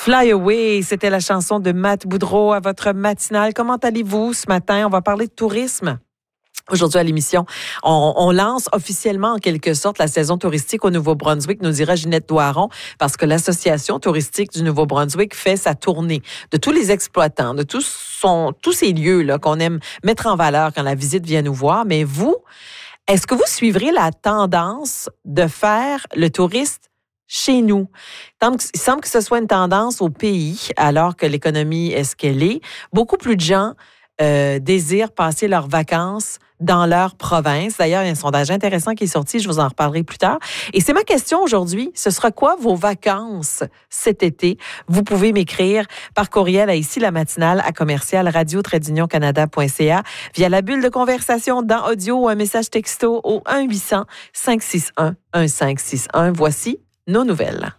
Fly Away, c'était la chanson de Matt Boudreau à votre matinale. Comment allez-vous ce matin? On va parler de tourisme. Aujourd'hui à l'émission, on lance officiellement en quelque sorte la saison touristique au Nouveau-Brunswick, nous dira Ginette Doiron, parce que l'Association touristique du Nouveau-Brunswick fait sa tournée de tous les exploitants, de tous ces lieux là qu'on aime mettre en valeur quand la visite vient nous voir. Mais vous, est-ce que vous suivrez la tendance de faire le touriste chez nous? Il semble que ce soit une tendance au pays, alors que l'économie est ce qu'elle est. Beaucoup plus de gens désirent passer leurs vacances dans leur province. D'ailleurs, il y a un sondage intéressant qui est sorti, je vous en reparlerai plus tard. Et c'est ma question aujourd'hui, ce sera quoi vos vacances cet été? Vous pouvez m'écrire par courriel à ici la matinale à commercial radio-canada.ca via la bulle de conversation dans audio ou un message texto au 1-800-561-1561. Voici nos nouvelles.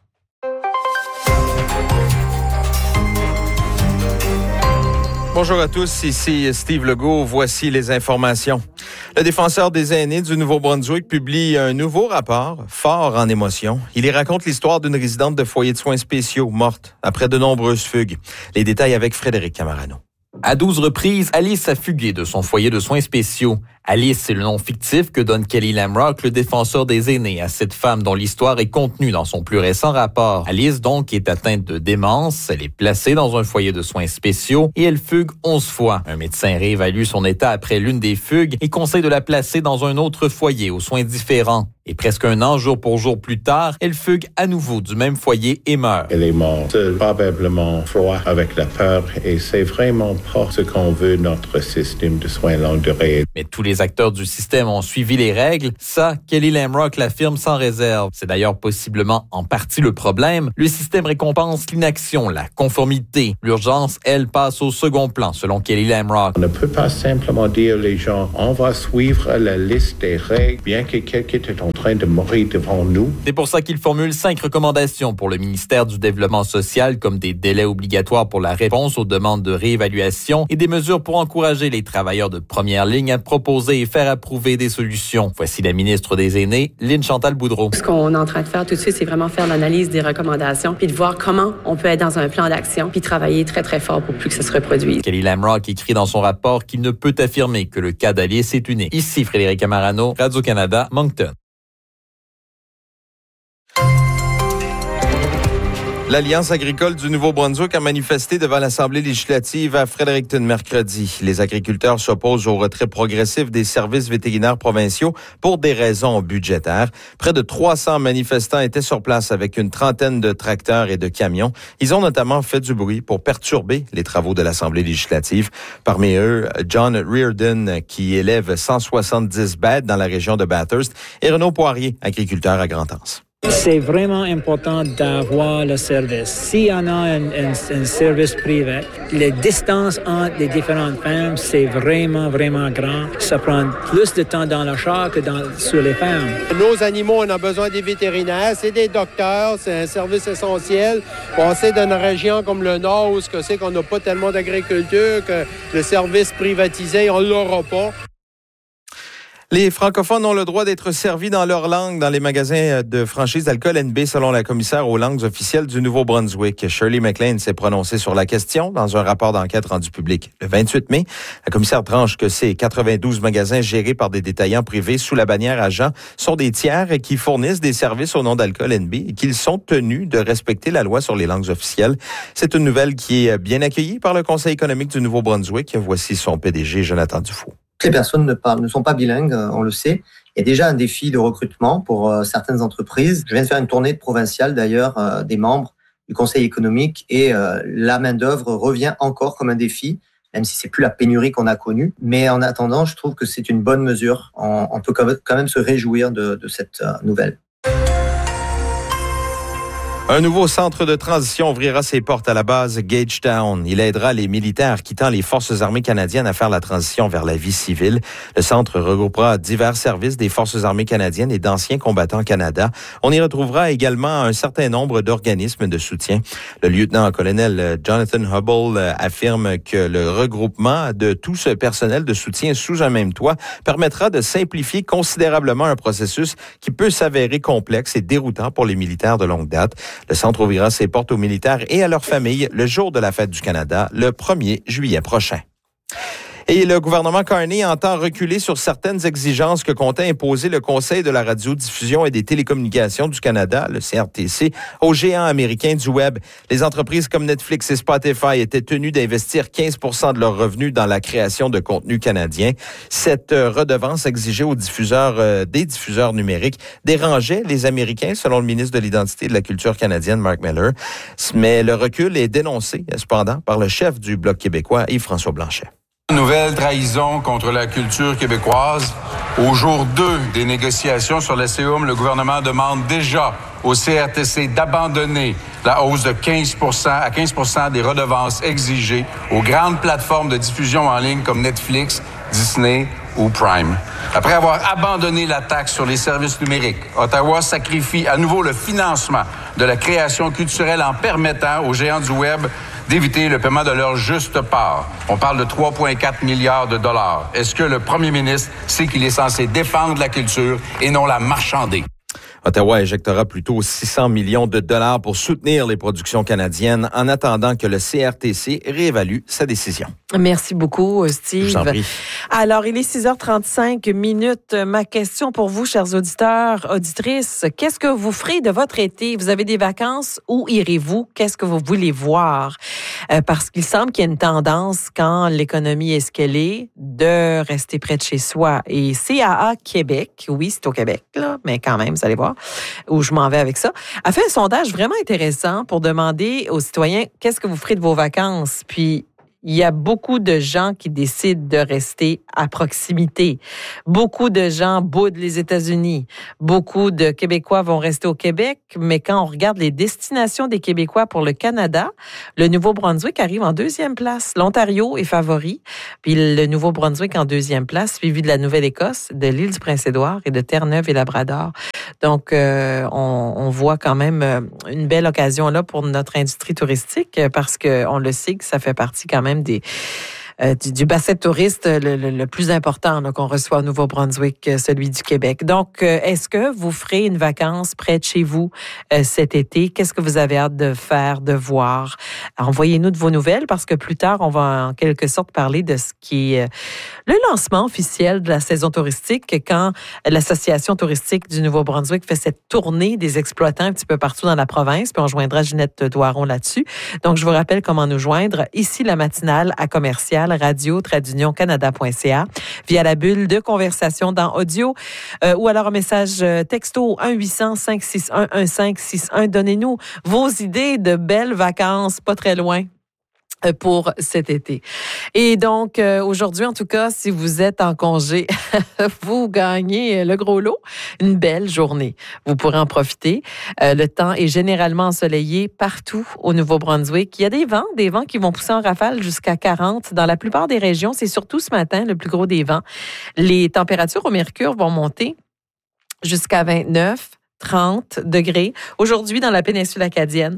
Bonjour à tous, ici Steve Legault. Voici les informations. Le défenseur des aînés du Nouveau-Brunswick publie un nouveau rapport fort en émotion. Il y raconte l'histoire d'une résidente de foyer de soins spéciaux morte après de nombreuses fugues. Les détails avec Frédéric Camarano. À 12 reprises, Alice a fugué de son foyer de soins spéciaux. Alice, c'est le nom fictif que donne Kelly Lamrock, le défenseur des aînés, à cette femme dont l'histoire est contenue dans son plus récent rapport. Alice, donc, est atteinte de démence. Elle est placée dans un foyer de soins spéciaux et elle fugue 11 fois. Un médecin réévalue son état après l'une des fugues et conseille de la placer dans un autre foyer aux soins différents. Et presque un an, jour pour jour plus tard, elle fugue à nouveau du même foyer et meurt. Elle est morte, probablement froid avec la peur, et c'est vraiment pas ce qu'on veut notre système de soins longue durée. Mais tous les acteurs du système ont suivi les règles. Ça, Kelly Lamrock l'affirme sans réserve. C'est d'ailleurs possiblement en partie le problème. Le système récompense l'inaction, la conformité. L'urgence, elle, passe au second plan, selon Kelly Lamrock. On ne peut pas simplement dire aux gens, on va suivre la liste des règles, bien que quelqu'un est en train de mourir devant nous. C'est pour ça qu'il formule 5 recommandations pour le ministère du Développement social, comme des délais obligatoires pour la réponse aux demandes de réévaluation et des mesures pour encourager les travailleurs de première ligne à proposer et faire approuver des solutions. Voici la ministre des Aînés, Lynn Chantal Boudreau. Ce qu'on est en train de faire tout de suite, c'est vraiment faire l'analyse des recommandations puis de voir comment on peut être dans un plan d'action puis travailler très, très fort pour plus que ça se reproduise. Kelly Lamrock écrit dans son rapport qu'il ne peut affirmer que le cas d'Alice est unique. Ici Frédéric Camarano, Radio-Canada, Moncton. L'Alliance agricole du Nouveau-Brunswick a manifesté devant l'Assemblée législative à Fredericton mercredi. Les agriculteurs s'opposent au retrait progressif des services vétérinaires provinciaux pour des raisons budgétaires. Près de 300 manifestants étaient sur place avec une trentaine de tracteurs et de camions. Ils ont notamment fait du bruit pour perturber les travaux de l'Assemblée législative. Parmi eux, John Reardon, qui élève 170 bêtes dans la région de Bathurst, et Renaud Poirier, agriculteur à Grand-Anse. C'est vraiment important d'avoir le service. S'il y en a un service privé, les distances entre les différentes fermes, c'est vraiment, vraiment grand. Ça prend plus de temps dans le char que sur les fermes. Nos animaux, on a besoin des vétérinaires, c'est des docteurs, c'est un service essentiel. On sait d'une région comme le Nord où c'est qu'on n'a pas tellement d'agriculture, que le service privatisé, on ne l'aura pas. Les francophones ont le droit d'être servis dans leur langue dans les magasins de franchise d'alcool NB, selon la commissaire aux langues officielles du Nouveau-Brunswick. Shirley McLean s'est prononcée sur la question dans un rapport d'enquête rendu public le 28 mai. La commissaire tranche que ces 92 magasins gérés par des détaillants privés sous la bannière agent sont des tiers qui fournissent des services au nom d'alcool NB et qu'ils sont tenus de respecter la loi sur les langues officielles. C'est une nouvelle qui est bien accueillie par le Conseil économique du Nouveau-Brunswick. Voici son PDG, Jonathan Dufault. Les personnes ne sont pas bilingues, on le sait. Il y a déjà un défi de recrutement pour certaines entreprises. Je viens de faire une tournée provinciale d'ailleurs des membres du Conseil économique et la main-d'œuvre revient encore comme un défi, même si c'est plus la pénurie qu'on a connue. Mais en attendant, je trouve que c'est une bonne mesure. On peut quand même se réjouir de cette nouvelle. Un nouveau centre de transition ouvrira ses portes à la base Gagetown. Il aidera les militaires quittant les Forces armées canadiennes à faire la transition vers la vie civile. Le centre regroupera divers services des Forces armées canadiennes et d'anciens combattants Canada. On y retrouvera également un certain nombre d'organismes de soutien. Le lieutenant-colonel Jonathan Hubble affirme que le regroupement de tout ce personnel de soutien sous un même toit permettra de simplifier considérablement un processus qui peut s'avérer complexe et déroutant pour les militaires de longue date. Le centre ouvrira ses portes aux militaires et à leurs familles le jour de la Fête du Canada, le 1er juillet prochain. Et le gouvernement Carney entend reculer sur certaines exigences que comptait imposer le Conseil de la radiodiffusion et des télécommunications du Canada, le CRTC, aux géants américains du Web. Les entreprises comme Netflix et Spotify étaient tenues d'investir 15 % de leurs revenus dans la création de contenu canadien. Cette redevance exigée aux diffuseurs, des diffuseurs numériques dérangeait les Américains, selon le ministre de l'Identité et de la Culture canadienne, Mark Miller. Mais le recul est dénoncé, cependant, par le chef du Bloc québécois, Yves-François Blanchet. Nouvelle trahison contre la culture québécoise. Au jour 2 des négociations sur la CEUM, le gouvernement demande déjà au CRTC d'abandonner la hausse de 15% à 15% des redevances exigées aux grandes plateformes de diffusion en ligne comme Netflix, Disney ou Prime. Après avoir abandonné la taxe sur les services numériques, Ottawa sacrifie à nouveau le financement de la création culturelle en permettant aux géants du Web d'éviter le paiement de leur juste part. On parle de 3,4 milliards de dollars. Est-ce que le premier ministre sait qu'il est censé défendre la culture et non la marchander? Ottawa éjectera plutôt 600 millions de dollars pour soutenir les productions canadiennes en attendant que le CRTC réévalue sa décision. Merci beaucoup, Steve. Je vous en prie. Alors, il est 6h35 minutes. Ma question pour vous, chers auditeurs, auditrices, qu'est-ce que vous ferez de votre été? Vous avez des vacances? Où irez-vous? Qu'est-ce que vous voulez voir? Parce qu'il semble qu'il y a une tendance, quand l'économie est ce qu'elle est, de rester près de chez soi. Et CAA Québec, oui, c'est au Québec, là, mais quand même, vous allez voir où je m'en vais avec ça, a fait un sondage vraiment intéressant pour demander aux citoyens qu'est-ce que vous ferez de vos vacances. Puis, il y a beaucoup de gens qui décident de rester à proximité. Beaucoup de gens boudent les États-Unis. Beaucoup de Québécois vont rester au Québec, mais quand on regarde les destinations des Québécois pour le Canada, le Nouveau-Brunswick arrive en 2e place. L'Ontario est favori, puis le Nouveau-Brunswick en 2e place, suivi de la Nouvelle-Écosse, de l'île du Prince-Édouard et de Terre-Neuve et Labrador. Donc, on voit quand même une belle occasion là pour notre industrie touristique parce qu'on le sait que ça fait partie quand même du bassin touriste le plus important là, qu'on reçoit au Nouveau-Brunswick, celui du Québec. Donc, est-ce que vous ferez une vacance près de chez vous cet été? Qu'est-ce que vous avez hâte de faire, de voir? Envoyez-nous de vos nouvelles parce que plus tard, on va en quelque sorte parler de ce qui est le lancement officiel de la saison touristique quand l'Association touristique du Nouveau-Brunswick fait cette tournée des exploitants un petit peu partout dans la province. Puis on joindra Ginette Doiron là-dessus. Donc, je vous rappelle comment nous joindre. Ici, la matinale à commercial radio-canada.ca via la bulle de conversation dans audio ou alors un message texto 1-800-561-1561. Donnez-nous vos idées de belles vacances pas très loin pour cet été. Et donc, aujourd'hui, en tout cas, si vous êtes en congé, vous gagnez le gros lot, une belle journée. Vous pourrez en profiter. Le temps est généralement ensoleillé partout au Nouveau-Brunswick. Il y a des vents qui vont pousser en rafale jusqu'à 40. Dans la plupart des régions, c'est surtout ce matin le plus gros des vents. Les températures au mercure vont monter jusqu'à 29, 30 degrés. Aujourd'hui, dans la péninsule acadienne,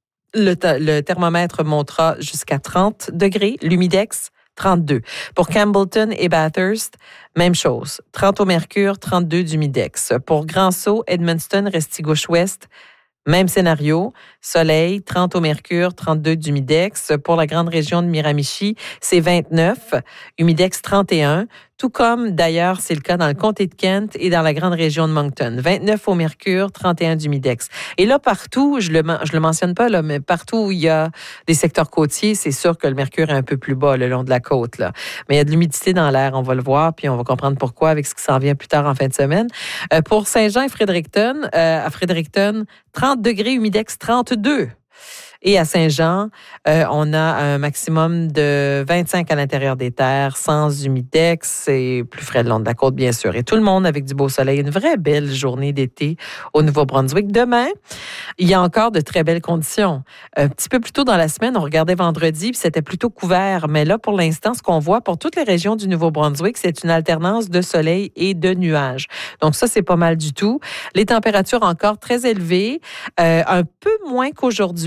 le thermomètre montera jusqu'à 30 degrés, l'humidex 32. Pour Campbellton et Bathurst, même chose. 30 au mercure, 32 d'humidex. Pour Grand-Sault, Edmundston, Restigouche-Ouest, même scénario. Soleil, 30 au mercure, 32 d'humidex. Pour la grande région de Miramichi, c'est 29. Humidex 31. Tout comme, d'ailleurs, c'est le cas dans le comté de Kent et dans la grande région de Moncton. 29 au mercure, 31 d'humidex. Et là, partout, je le mentionne pas, là, mais partout où il y a des secteurs côtiers, c'est sûr que le mercure est un peu plus bas le long de la côte, là. Mais il y a de l'humidité dans l'air, on va le voir, puis on va comprendre pourquoi avec ce qui s'en vient plus tard en fin de semaine. Pour Saint-Jean et Fredericton, à Fredericton, 30 degrés, humidex 32. Et à Saint-Jean, on a un maximum de 25 à l'intérieur des terres, sans humidex et plus frais le long de la côte, bien sûr. Et tout le monde avec du beau soleil. Une vraie belle journée d'été au Nouveau-Brunswick. Demain, il y a encore de très belles conditions. Un petit peu plus tôt dans la semaine, on regardait vendredi, puis c'était plutôt couvert. Mais là, pour l'instant, ce qu'on voit pour toutes les régions du Nouveau-Brunswick, c'est une alternance de soleil et de nuages. Donc ça, c'est pas mal du tout. Les températures encore très élevées, un peu moins qu'aujourd'hui,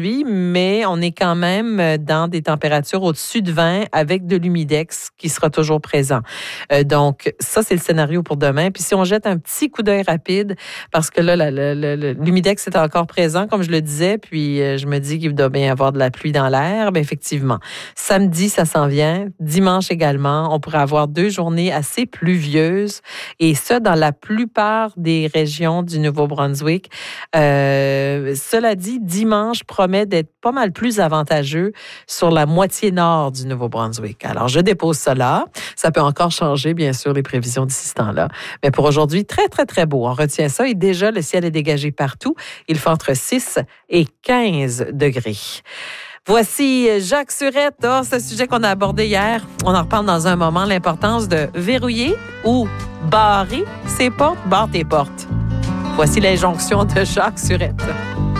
mais on est quand même dans des températures au-dessus de 20 avec de l'humidex qui sera toujours présent. Donc, ça, c'est le scénario pour demain. Puis si on jette un petit coup d'œil rapide, parce que là, l'humidex est encore présent, comme je le disais, puis je me dis qu'il doit bien y avoir de la pluie dans l'air. Bien, effectivement, samedi, ça s'en vient. Dimanche également, on pourrait avoir 2 journées assez pluvieuses, et ça, dans la plupart des régions du Nouveau-Brunswick. Cela dit, dimanche promet d'être pas mal plus avantageux sur la moitié nord du Nouveau-Brunswick. Alors, je dépose ça là. Ça peut encore changer, bien sûr, les prévisions d'ici ce temps-là. Mais pour aujourd'hui, très, très, très beau. On retient ça. Et déjà, le ciel est dégagé partout. Il fait entre 6 et 15 degrés. Voici Jacques Surette, ce sujet qu'on a abordé hier. On en reparle dans un moment, l'importance de verrouiller ou barrer ses portes. Barre tes portes. Voici l'injonction de Jacques Surette.